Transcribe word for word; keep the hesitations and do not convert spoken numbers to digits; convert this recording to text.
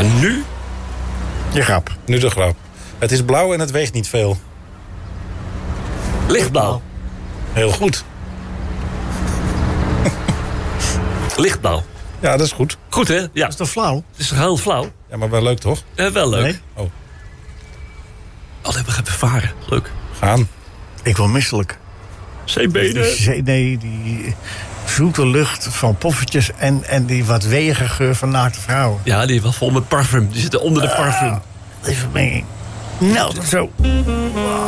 En nu? Je grap. Nu de grap. Het is blauw en het weegt niet veel. Lichtblauw. Heel goed. Lichtblauw. Ja, dat is goed. Goed, hè? Ja. Dat is toch flauw? Het is toch heel flauw? Ja, maar wel leuk, toch? Eh, wel leuk. Nee. Oh, Oh, dat hebben we varen. Leuk. gaan. Ik word misselijk. Zeebenen. Die zee- Nee, die zoete lucht van poffertjes en, en die wat weeige geur van naakte vrouwen. Ja, die is wel vol met parfum. Die zitten onder de parfum. Die vermenging. Nou, zo.